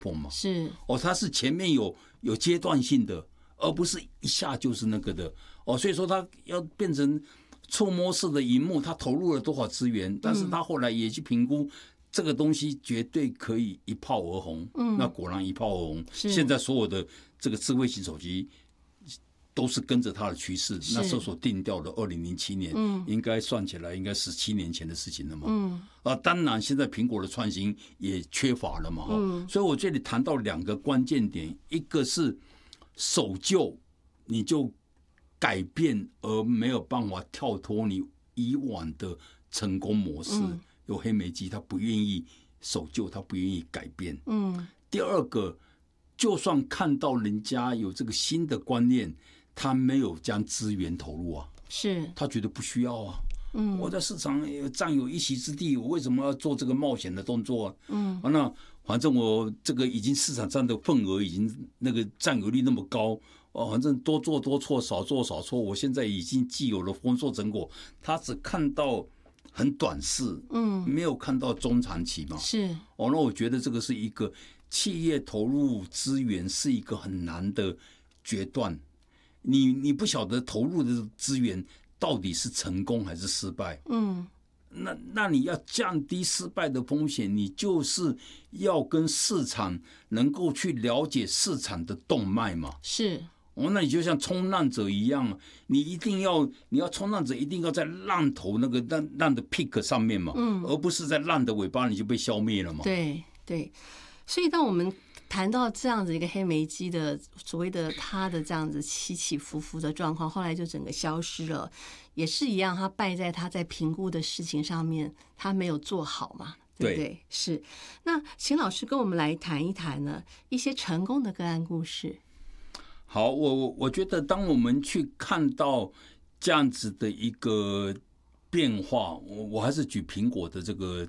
platform 嘛， 是它是前面有阶段性的，而不是一下就是那个的所以说它要变成触摸式的萤幕，它投入了多少资源，但是它后来也去评估。这个东西绝对可以一炮而红，那果然一炮而红。现在所有的这个智慧型手机都是跟着它的趋势，那时候所定调的2007年，应该算起来应该17年前的事情了嘛。当然现在苹果的创新也缺乏了嘛。所以我这里谈到2个关键点，一个是守旧，你就改变而没有办法跳脱你以往的成功模式。有黑莓机，他不愿意守旧，他不愿意改变。第二个，就算看到人家有这个新的观念，他没有将资源投入啊， 是他觉得不需要啊。我在市场占有一席之地，我为什么要做这个冒险的动作啊？那反正我这个已经市场占的份额已经那个占有率那么高，反正多做多错，少做少错，我现在已经既有了丰硕成果，他只看到很短视，没有看到中长期嘛。 是那我觉得这个是一个企业投入资源是一个很难的决断。你不晓得投入的资源到底是成功还是失败。那你要降低失败的风险，你就是要跟市场能够去了解市场的动脉嘛。 是。 那你就像冲浪者一样，你要冲浪者一定要在浪头那个浪的 peak 上面嘛，而不是在浪的尾巴你就被消灭了嘛。 对对，所以当我们谈到这样子一个黑莓机的所谓的它的这样子起起伏伏的状况，后来就整个消失了，也是一样，它败在它在评估的事情上面，它没有做好嘛。对不对？是。那请老师跟我们来谈一谈呢一些成功的个案故事。 好，我觉得当我们去看到这样子的一个变化，我还是举苹果的这个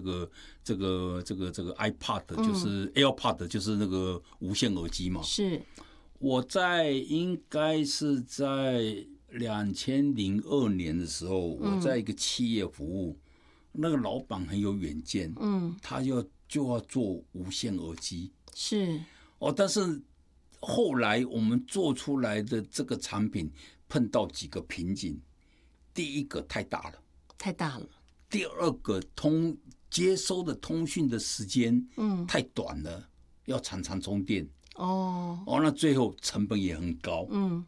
iPad， 就是 AirPod， 就是那个无线耳机嘛。 是。 我应该是在2002年的时候，我在一个企业服务，那个老板很有远见，他就要做无线耳机。 是。 但是后来我们做出来的这个产品碰到几个瓶颈，第一个太大了，第二个接收的通讯的时间太短了，要常常充电。那最后成本也很高。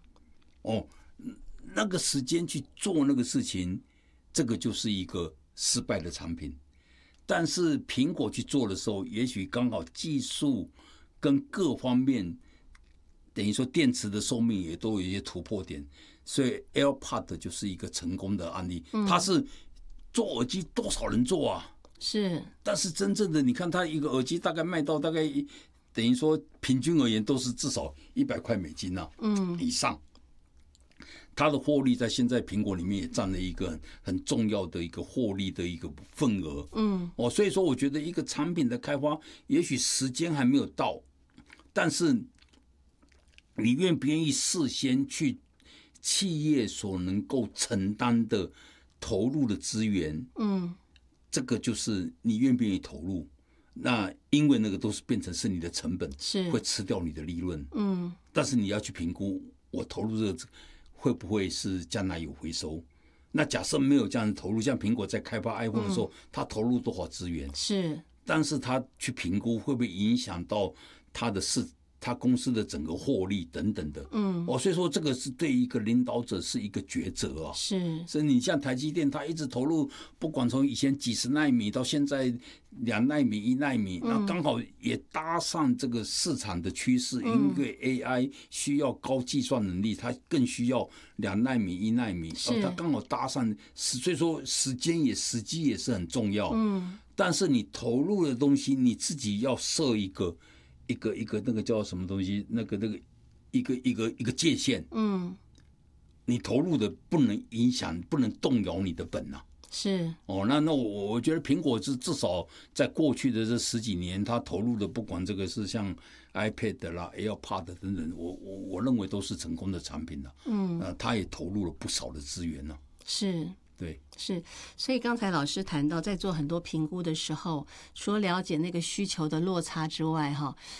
那个时间去做那个事情，这个就是一个失败的产品。但是苹果去做的时候，也许刚好技术跟各方面等于说电池的寿命也都有一些突破点，所以 AirPod 就是一个成功的案例。它是做耳机多少人做啊？ 是。 但是真正的你看，它一个耳机大概卖到大概等于说平均而言都是至少$100啊，以上。它的获利在现在苹果里面也占了一个很重要的一个获利的一个份额。所以说我觉得一个产品的开发，也许时间还没有到，但是你愿不愿意事先去企业所能够承担的投入的资源，这个就是你愿不愿意投入。那因为那个都是变成是你的成本， 是会吃掉你的利润。但是你要去评估，我投入这个会不会是将来有回收？那假设没有这样的投入，像苹果在开发 iPhone 的时候，它投入多少资源？ 是， 但是它去评估会不会影响到他公司的整个获利等等的。所以说这个是对一个领导者是一个抉择啊。 是， 所以你像台积电，它一直投入，不管从以前几十奈米到现在2奈米、1奈米，那刚好也搭上这个市场的趋势，因为 AI 需要高计算能力，它更需要2奈米、1奈米，它刚好搭上，所以说时机也是很重要。但是你投入的东西，你自己要设一个那个叫什么东西，那个一个界限。你投入的不能影响，不能动摇你的本啊。 是。 那我觉得苹果至少在过去的这10几年，它投入的不管这个是像 iPad 啦、AirPod 等等，我认为都是成功的产品了。它也投入了不少的资源了。 是。 对， 是，所以刚才老师谈到，在做很多评估的时候，除了了解那个需求的落差之外，